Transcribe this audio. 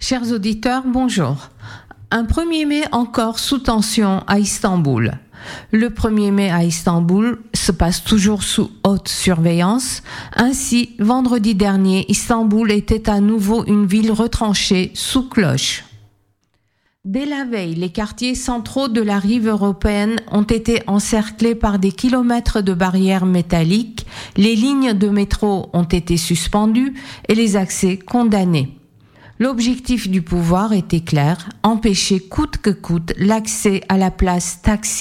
Chers auditeurs, bonjour. Un 1er mai encore sous tension à Istanbul. Le 1er mai à Istanbul se passe toujours sous haute surveillance. Ainsi, vendredi dernier, Istanbul était à nouveau une ville retranchée sous cloche. Dès la veille, les quartiers centraux de la rive européenne ont été encerclés par des kilomètres de barrières métalliques, les lignes de métro ont été suspendues et les accès condamnés. L'objectif du pouvoir était clair, empêcher coûte que coûte l'accès à la place Taksim